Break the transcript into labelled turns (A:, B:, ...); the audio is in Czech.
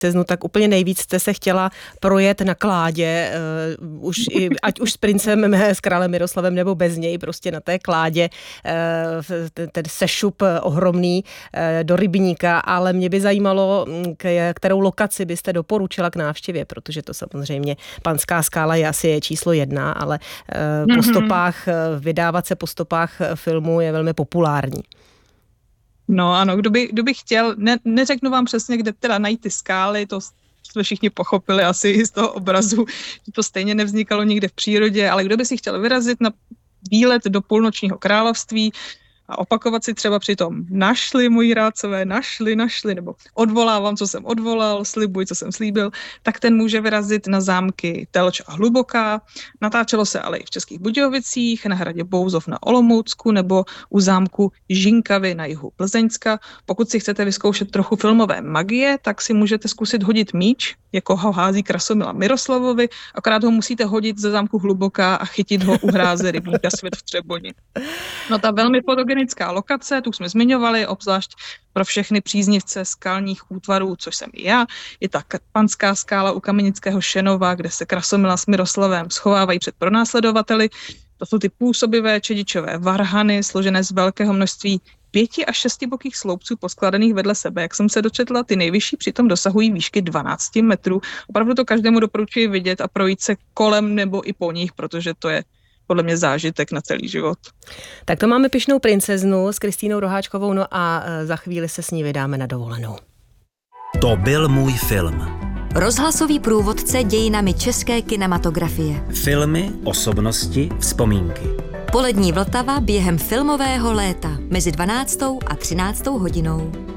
A: tak úplně nejvíc jste se chtěla projet na Kládě, ať už s princem, s králem Miroslavem nebo bez něj, prostě na té Kládě, ten sešup ohromný do Rybníka, ale mě by zajímalo, kterou lokaci byste doporučila k návštěvě, protože to samozřejmě Panská skála je asi číslo 1, ale po stopách, vydávat se po stopách filmu je velmi populární.
B: No ano, kdo by chtěl, neřeknu vám přesně, kde teda najít ty skály, to jsme všichni pochopili asi z toho obrazu, že to stejně nevznikalo nikde v přírodě, ale kdo by si chtěl vyrazit na výlet do Půlnočního království a opakovat si třeba přitom našli, moji rádcové, našli, nebo odvolávám, co jsem odvolal, slibuj, co jsem slíbil, tak ten může vyrazit na zámky Telč a Hluboká. Natáčelo se ale i v Českých Budějovicích, na hradě Bouzov na Olomoucku nebo u zámku Žinkavy na jihu Plzeňska. Pokud si chcete vyzkoušet trochu filmové magie, tak si můžete zkusit hodit míč, jako ho hází Krasomila Miroslavovi, akorát ho musíte hodit ze zámku Hluboká a chytit ho u hráze Rybníka Svět v Třeboni. No ta velmi fotogenická lokace, tu jsme zmiňovali, obzvlášť pro všechny příznivce skalních útvarů, což jsem i já, je ta Panská skála u Kamenického Šenova, kde se Krasomila s Miroslavem schovávají před pronásledovateli. To jsou ty působivé čedičové varhany, složené z velkého množství 5 až 6 bokých sloupců poskladaných vedle sebe. Jak jsem se dočetla, ty nejvyšší přitom dosahují výšky 12 metrů. Opravdu to každému doporučuji vidět a projít se kolem nebo i po nich, protože to je podle mě zážitek na celý život.
A: Tak to máme Pyšnou princeznu s Kristýnou Roháčkovou, no a za chvíli se s ní vydáme na dovolenou.
C: To byl můj film.
D: Rozhlasový průvodce dějinami české kinematografie.
C: Filmy, osobnosti, vzpomínky.
D: Polední Vltava během filmového léta mezi 12. a 13. hodinou.